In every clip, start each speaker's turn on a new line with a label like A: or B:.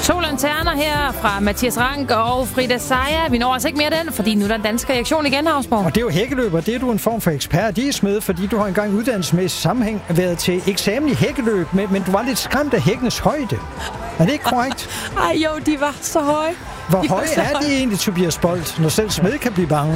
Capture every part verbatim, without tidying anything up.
A: To lanterner her fra Mathias Rank og Frida Seier. Vi når altså ikke mere den, fordi nu er der en dansk reaktion igen, Havsborg.
B: Og det er jo hækkeløber, det er du en form for ekspert i, Smed, fordi du har engang uddannelsesmæssig sammenhæng været til eksamen i hækkeløb, men, men du var lidt skræmt af hækkenes højde. Er det ikke korrekt?
A: Ej jo, de var så høje.
B: Hvor
A: de
B: høje er de egentlig, Tobias Bolt, når selv Smed kan blive bange?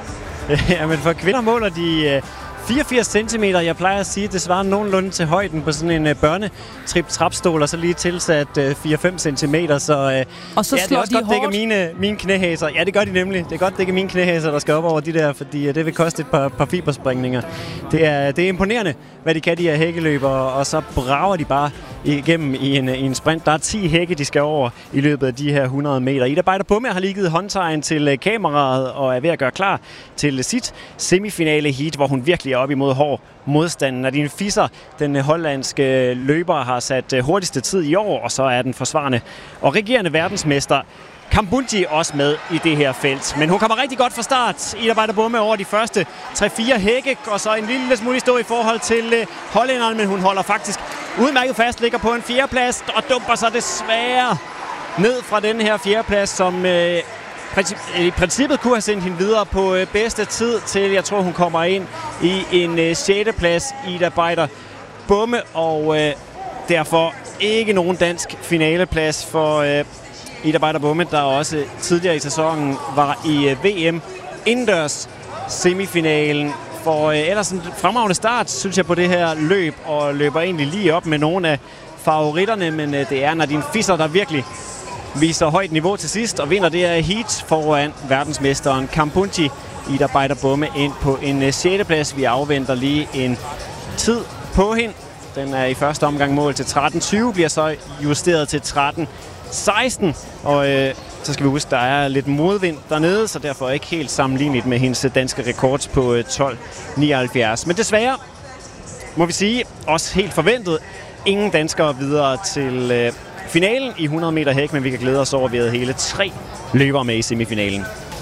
C: Ja, men for kvinder måler de fireogfirs centimeter. Jeg plejer at sige, at det svarer nogenlunde til højden på sådan en uh, børnetrip-trapstol, og så lige tilsat uh, fire til fem centimeter. Så, uh,
A: og så
C: ja,
A: slår
C: det er også
A: de
C: godt dække mine, mine knæhæser. Ja, det gør de nemlig. Det er godt dække mine knæhæser, der skal op over de der, fordi uh, det vil koste et par, par fiberspringninger. Det er, det er imponerende, hvad de kan, de her hækkeløber, og så brager de bare igennem i en, i en sprint. Der er ti hække, de skal over i løbet af de her hundrede meter. Ida Bejder Bumme har lige givet håndtegn til uh, kameraet og er ved at gøre klar til sit semifinale heat, hvor hun virkelig er op imod hård modstanden. Nadine Fischer, den hollandske løber, har sat hurtigste tid i år, og så er den forsvarende og regerende verdensmester Kambundji også med i det her felt. Men hun kommer rigtig godt fra start. Ida Bejder Bumme over de første tre fire hække, og så en lille smule stå i forhold til hollænderne, men hun holder faktisk udmærket fast, ligger på en fjerdeplads og dumper sig desværre ned fra den her fjerdeplads, som øh, i princippet kunne have sendt hende videre på øh, bedste tid til, jeg tror hun kommer ind i en øh, sjette plads, Ida Bejder Bumme, og øh, derfor ikke nogen dansk finaleplads for øh, Ida Bejder Bumme, der også tidligere i sæsonen var i øh, V M indendørs semifinalen. For øh, ellers en fremragende start, synes jeg, på det her løb, og løber egentlig lige op med nogle af favoritterne, men øh, det er Nadine Fischer, der virkelig viser højt niveau til sidst og vinder det her heat foran verdensmesteren Kambundji. Ida Bejder Bumme ind på en sjette plads. Vi afventer lige en tid på hende. Den er i første omgang mål til tretten tyve, bliver så justeret til tretten seksten. Og øh, så skal vi huske, der er lidt modvind dernede, så derfor ikke helt sammenlignet med hendes danske rekord på øh, tolv nioghalvfjerds. Men desværre må vi sige, også helt forventet, ingen danskere videre til øh, finalen i hundrede meter hæk, men vi kan glæde os over, at vi havde hele tre løbere med i semifinalen.